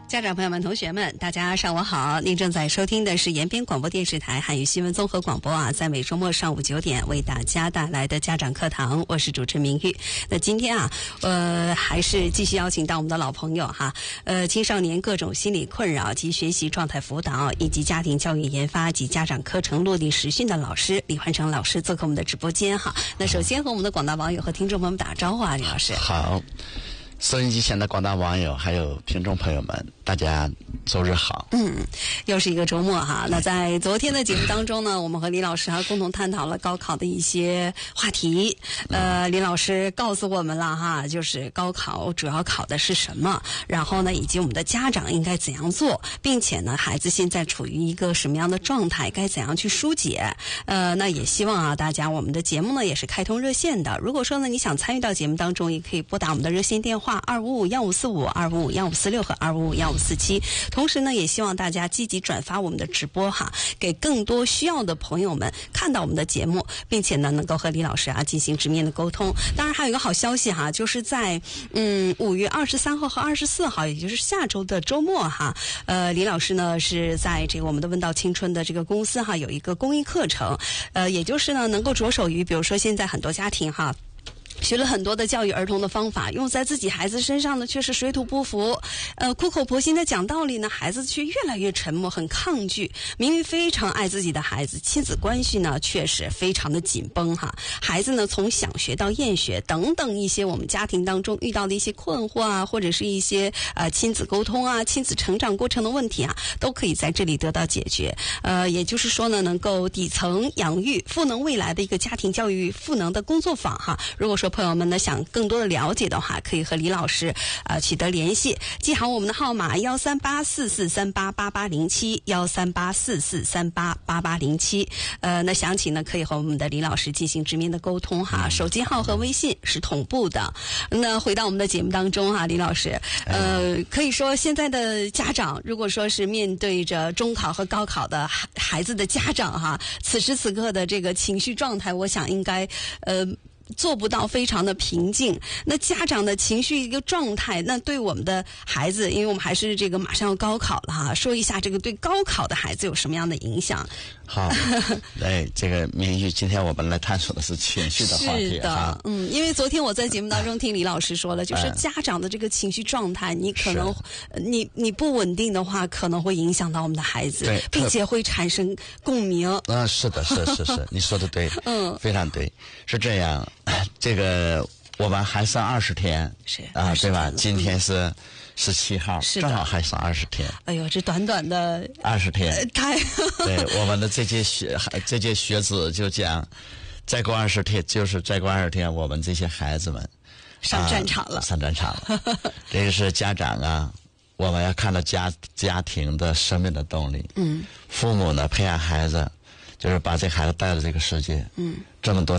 家长朋友们、同学们，大家上午好！您正在收听的是延边广播电视台汉语新闻综合广播啊，在每周末上午9点为大家带来的家长课堂，我是主持人明玉。那今天啊，还是继续邀请到我们的老朋友哈，青少年各种心理困扰及学习状态辅导，以及家庭教育研发及家长课程落地实训的老师李焕成老师做客我们的直播间哈。那首先和我们的广大网友和听众朋友们打招呼啊，李老师。 好。收音机前的广大网友还有听众朋友们，大家周日好。 又是一个周末哈。那在昨天的节目当中呢，我们和李老师还共同探讨了高考的一些话题。李老师告诉我们了哈，就是高考主要考的是什么，然后呢，以及我们的家长应该怎样做，并且呢，孩子现在处于一个什么样的状态，该怎样去疏解。那也希望啊，大家我们的节目呢也是开通热线的。如果说呢你想参与到节目当中，也可以拨打我们的热线电话255-1545、255-1546和255-1547。同时呢，也希望大家积极转发我们的直播哈，给更多需要的朋友们看到我们的节目，并且呢，能够和李老师啊进行直面的沟通。当然，还有一个好消息哈，就是在5月23号和24号，也就是下周的周末哈，李老师呢是在这个我们的问道青春的这个公司哈有一个公益课程，也就是呢能够着手于，比如说现在很多家庭哈。学了很多的教育儿童的方法，用在自己孩子身上呢，却是水土不服。苦口婆心的讲道理呢，孩子却越来越沉默，很抗拒。明明非常爱自己的孩子，亲子关系呢，却是非常的紧绷哈。孩子呢，从想学到厌学等等一些我们家庭当中遇到的一些困惑啊，或者是一些亲子沟通啊、亲子成长过程的问题啊，都可以在这里得到解决。也就是说呢，能够底层养育赋能未来的一个家庭教育赋能的工作坊哈。如果说朋友们呢想更多的了解的话，可以和李老师取得联系，记好我们的号码13844388807 13844388807。那详情呢可以和我们的李老师进行直面的沟通哈，手机号和微信是同步的。那回到我们的节目当中哈，李老师，可以说现在的家长，如果说是面对着中考和高考的孩子的家长哈，此时此刻的这个情绪状态，我想应该做不到非常的平静。那家长的情绪一个状态，那对我们的孩子，因为我们还是这个马上要高考了哈，说一下这个对高考的孩子有什么样的影响？ 好，这个明玉，今天我们来探索的是情绪的话题。是的， 因为昨天我在节目当中听李老师说了，就是家长的这个情绪状态，你可能你不稳定的话，可能会影响到我们的孩子，并且会产生共鸣。 是的，是，你说的对，非常对，是这样。这个我们还剩20天， 是啊，对吧？今天是17号，正好还剩20天。 哎呦，这短短的 20天， 对， 我们的这届学子就讲，再过20天，我们这些孩子们上战场了， 这个是家长啊，我们要看到家庭的生命的动力。父母呢培养孩子，就是把这孩子带到这个世界，这么多年